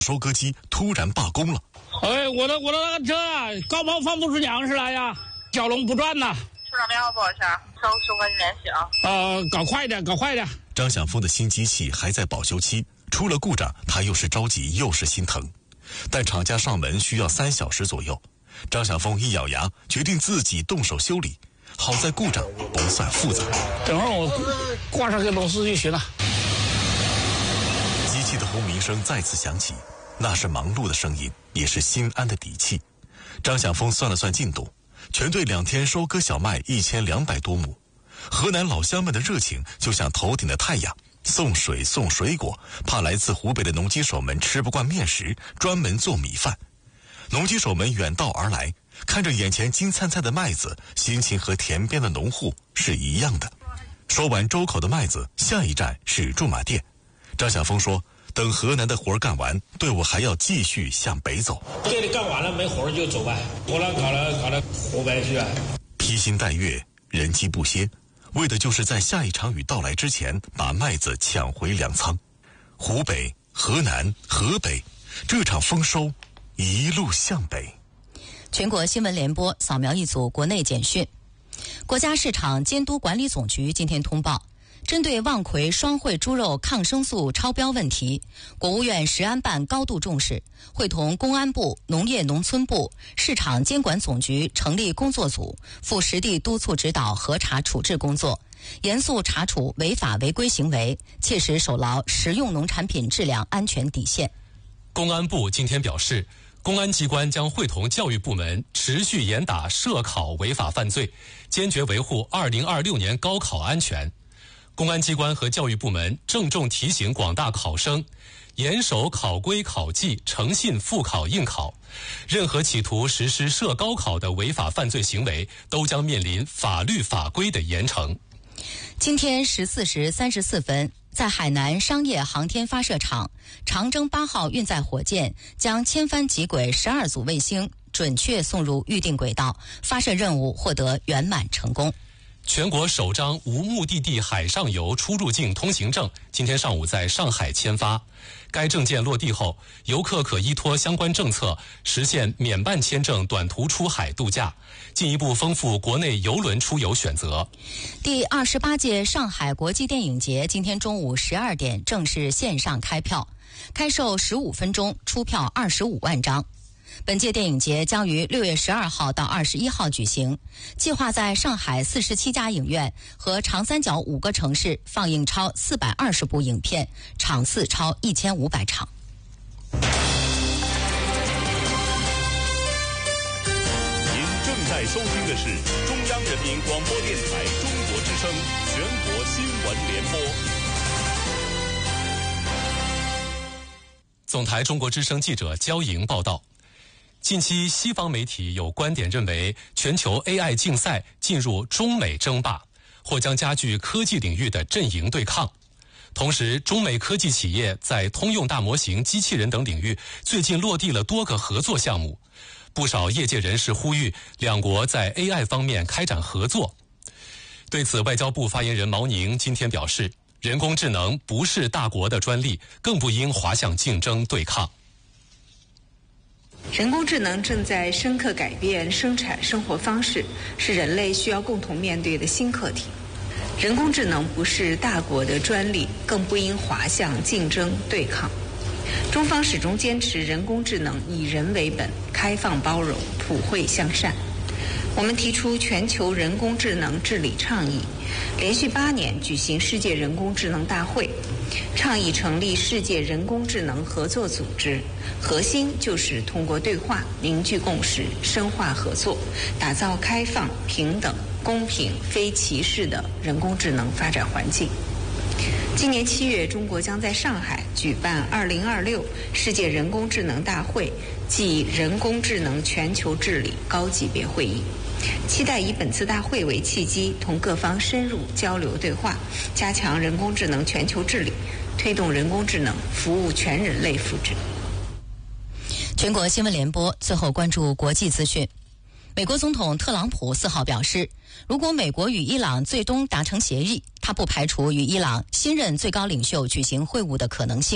收割机突然罢工了。 我的那个车啊，高抛放不出粮食来呀，小龙不转呐。 车上电话拨一下，稍和你联系啊。 搞快点，搞快点。 张晓峰的新机器还在保修期，出了故障，他又是着急又是心疼。但厂家上门需要3小时左右，张晓峰一咬牙，决定自己动手修理。好在故障不算复杂， 等会儿我挂上个螺丝就行了。 机器的轰鸣声再次响起，那是忙碌的声音，也是心安的底气。张晓峰算了算进度，全队2天收割小麦1200多亩。河南老乡们的热情就像头顶的太阳，送水送水果，怕来自湖北的农机手们吃不惯面食，专门做米饭。农机手们远道而来，看着眼前金灿灿的麦子，心情和田边的农户是一样的。收完周口的麦子，下一站是驻马店。张晓峰说，等河南的活干完，队伍还要继续向北走。 这里干完了没活就走吧，活了搞了湖北去啊。 披星戴月，人机不歇，为的就是在下一场雨到来之前把麦子抢回粮仓。湖北、河南、河北，这场丰收一路向北。 全国新闻联播扫描一组国内简讯。国家市场监督管理总局今天通报，针对望奎双汇猪肉抗生素超标问题，国务院食安办高度重视，会同公安部、农业农村部、市场监管总局成立工作组，负实地督促指导核查处置工作，严肃查处违法违规行为，切实守牢食用农产品质量安全底线。 公安部今天表示，公安机关将会同教育部门持续严打涉考违法犯罪，坚决维护2026年高考安全。公安机关和教育部门郑重提醒广大考生，严守考规考纪，诚信复考应考。任何企图实施涉高考的违法犯罪行为，都将面临法律法规的严惩。 今天14时34分，在海南商业航天发射场，长征8号运载火箭将千帆极轨12组卫星准确送入预定轨道，发射任务获得圆满成功。 全国首张无目的地海上游出入境通行证今天上午在上海签发。该证件落地后，游客可依托相关政策实现免办签证短途出海度假，进一步丰富国内邮轮出游选择。 第28届上海国际电影节今天中午12点正式线上开票，开售15分钟，出票25万张。本届电影节将于6月12号到21号举行，计划在上海47家影院和长三角5个城市放映超420部影片，场次超1500场。 您正在收听的是中央人民广播电台中国之声全国新闻联播。 总台中国之声记者焦莹报道。近期西方媒体有观点认为，全球 AI 竞赛进入中美争霸，或将加剧科技领域的阵营对抗。同时，中美科技企业在通用大模型、机器人等领域最近落地了多个合作项目。不少业界人士呼吁两国在 AI 方面开展合作。对此，外交部发言人毛宁今天表示，人工智能不是大国的专利，更不应滑向竞争对抗。 人工智能正在深刻改变生产生活方式，是人类需要共同面对的新课题。人工智能不是大国的专利，更不应滑向竞争对抗。中方始终坚持人工智能以人为本，开放包容，普惠向善。我们提出全球人工智能治理倡议，连续8年举行世界人工智能大会，倡议成立世界人工智能合作组织，核心就是通过对话凝聚共识，深化合作，打造开放、平等、公平、非歧视的人工智能发展环境。今年7月，中国将在上海举办2026世界人工智能大会暨人工智能全球治理高级别会议，期待以本次大会为契机，同各方深入交流对话，加强人工智能全球治理，推动人工智能服务全人类福祉。 全国新闻联播最后关注国际资讯。美国总统特朗普4号表示，如果美国与伊朗最终达成协议，他不排除与伊朗新任最高领袖举行会晤的可能性。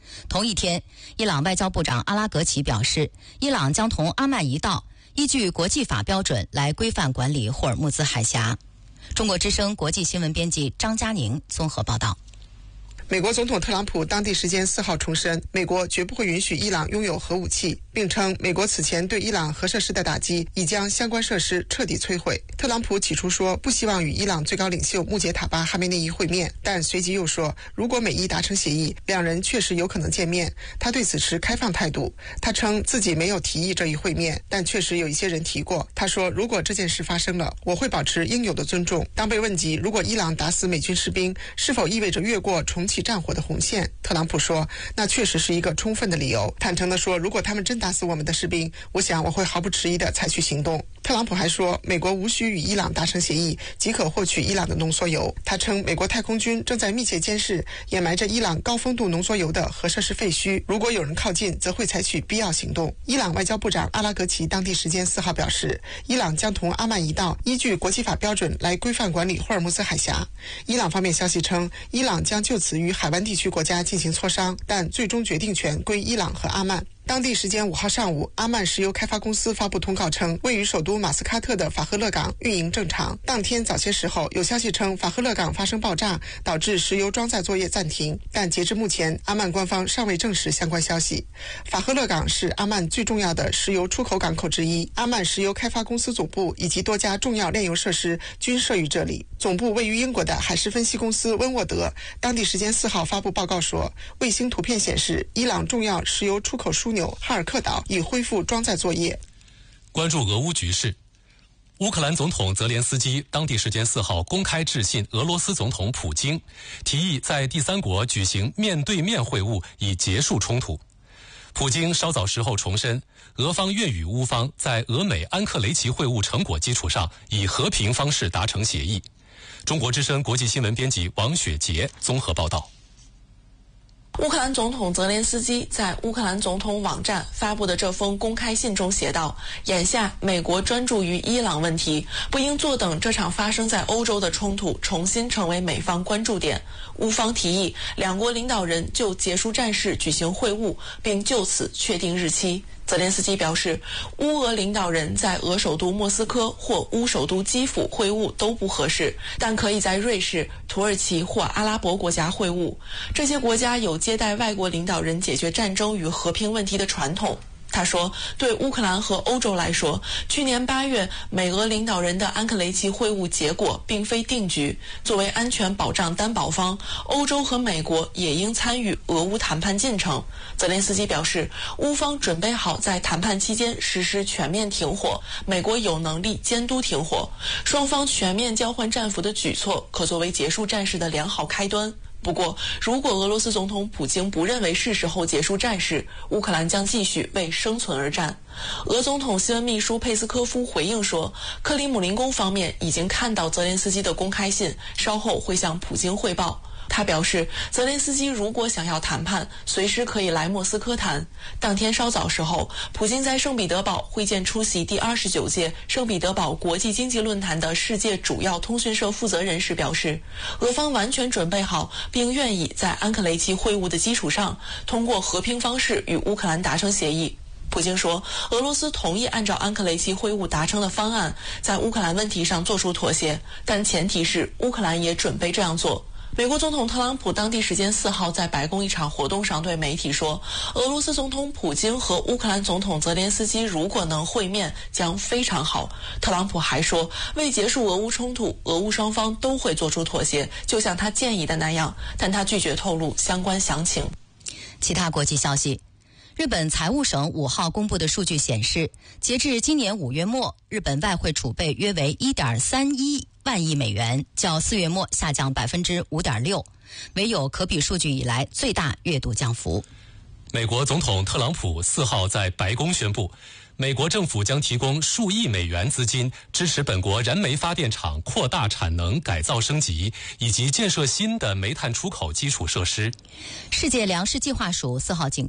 同一天，伊朗外交部长阿拉格齐表示，伊朗将同阿曼一道，依据国际法标准来规范管理霍尔木兹海峡。中国之声国际新闻编辑张佳宁综合报道。 美国总统特朗普当地时间4号重申，美国绝不会允许伊朗拥有核武器，并称美国此前对伊朗核设施的打击已将相关设施彻底摧毁。特朗普起初说不希望与伊朗最高领袖穆杰塔巴哈梅内伊会面，但随即又说，如果美伊达成协议，两人确实有可能见面。他对此持开放态度。他称自己没有提议这一会面，但确实有一些人提过。他说，如果这件事发生了，我会保持应有的尊重。当被问及如果伊朗打死美军士兵，是否意味着越过重启战火的红线，特朗普说，那确实是一个充分的理由。坦诚地说，如果他们真打死我们的士兵，我想我会毫不迟疑地采取行动。特朗普还说，美国无需与伊朗达成协议即可获取伊朗的浓缩铀。他称，美国太空军正在密切监视掩埋着伊朗高丰度浓缩铀的核设施废墟，如果有人靠近，则会采取必要行动。伊朗外交部长阿拉格齐当地时间4号表示，伊朗将同阿曼一道，依据国际法标准来规范管理霍尔木兹海峡。伊朗方面消息称，伊朗将就此与海湾地区国家进行磋商，但最终决定权归伊朗和阿曼。当地时间5号上午，阿曼石油开发公司发布通告称，位于首都马斯喀特的法赫勒港运营正常。当天早些时候，有消息称法赫勒港发生爆炸，导致石油装载作业暂停，但截至目前，阿曼官方尚未证实相关消息。法赫勒港是阿曼最重要的石油出口港口之一，阿曼石油开发公司总部以及多家重要炼油设施均设于这里。总部位于英国的海事分析公司温沃德当地时间4号发布报告说，卫星图片显示，伊朗重要石油出口枢纽哈尔克岛已恢复装载作业。 关注俄乌局势，乌克兰总统泽连斯基当地时间4号公开致信俄罗斯总统普京，提议在第三国举行面对面会晤以结束冲突。普京稍早时候重申，俄方愿与乌方在俄美安克雷奇会晤成果基础上，以和平方式达成协议。中国之声国际新闻编辑王雪杰综合报道。 乌克兰总统泽连斯基在乌克兰总统网站发布的这封公开信中写道，眼下美国专注于伊朗问题，不应坐等这场发生在欧洲的冲突重新成为美方关注点。乌方提议两国领导人就结束战事举行会晤，并就此确定日期。泽连斯基表示，乌俄领导人在俄首都莫斯科或乌首都基辅会晤都不合适，但可以在瑞士、土耳其或阿拉伯国家会晤。这些国家有接待外国领导人解决战争与和平问题的传统。他说，对乌克兰和欧洲来说，去年8月美俄领导人的安克雷奇会晤结果并非定局。作为安全保障担保方，欧洲和美国也应参与俄乌谈判进程。泽连斯基表示，乌方准备好在谈判期间实施全面停火，美国有能力监督停火。双方全面交换战俘的举措可作为结束战事的良好开端。不过，如果俄罗斯总统普京不认为是时候结束战事，乌克兰将继续为生存而战。俄总统新闻秘书佩斯科夫回应说，克里姆林宫方面已经看到泽连斯基的公开信，稍后会向普京汇报。他表示，泽连斯基如果想要谈判，随时可以来莫斯科谈。当天稍早时候，普京在圣彼得堡会见出席第29届圣彼得堡国际经济论坛的世界主要通讯社负责人时表示，俄方完全准备好并愿意在安克雷奇会晤的基础上，通过和平方式与乌克兰达成协议。普京说，俄罗斯同意按照安克雷奇会晤达成的方案，在乌克兰问题上做出妥协，但前提是乌克兰也准备这样做。美国总统特朗普当地时间4号在白宫一场活动上对媒体说，俄罗斯总统普京和乌克兰总统泽连斯基如果能会面将非常好。特朗普还说，为结束俄乌冲突，俄乌双方都会做出妥协，就像他建议的那样，但他拒绝透露相关详情。 其他国际消息，日本财务省5号公布的数据显示，截至今年5月末，日本外汇储备约为 1.31万亿美元，较4月末下降 5.6%， 为有可比数据以来最大月度降幅。 美国总统特朗普4号在白宫宣布，美国政府将提供数亿美元资金，支持本国燃煤发电厂扩大产能、改造升级，以及建设新的煤炭出口基础设施。 世界粮食计划署4号警告，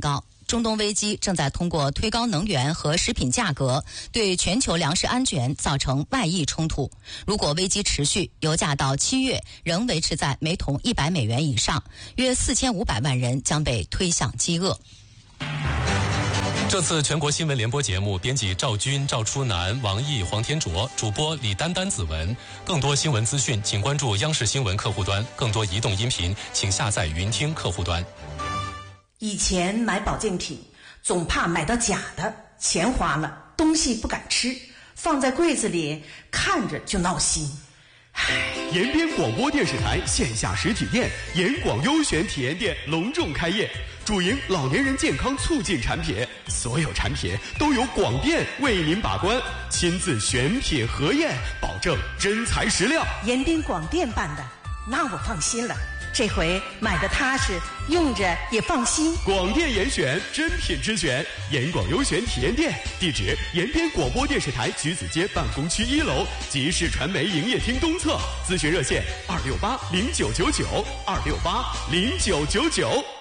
中东危机正在通过推高能源和食品价格，对全球粮食安全造成外溢冲突。如果危机持续，油价到7月仍维持在每桶100美元以上，约4500万人将被推向饥饿。 这次全国新闻联播节目，编辑赵军、赵初南、王毅、黄天卓，主播李丹丹、子文。更多新闻资讯，请关注央视新闻客户端；更多移动音频，请下载云听客户端。 以前买保健品，总怕买到假的，钱花了，东西不敢吃，放在柜子里看着就闹心。 延边广播电视台线下实体店延广优选体验店隆重开业，主营老年人健康促进产品，所有产品都由广电为您把关，亲自选品核验，保证真材实料。 延边广电办的，那我放心了，这回买的踏实，用着也放心。 广电严选，真品之选，延广优选体验店，地址延边广播电视台橘子街办公区1楼集市传媒营业厅东侧，咨询热线2680999，2680999。